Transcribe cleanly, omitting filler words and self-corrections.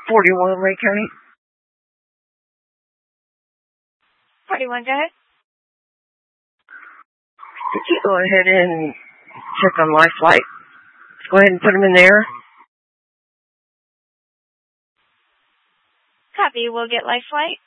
41 Lake County. 41, go ahead. Could you go ahead and check on Life Flight? Let's go ahead and put them in there. Copy. We'll get Life Flight.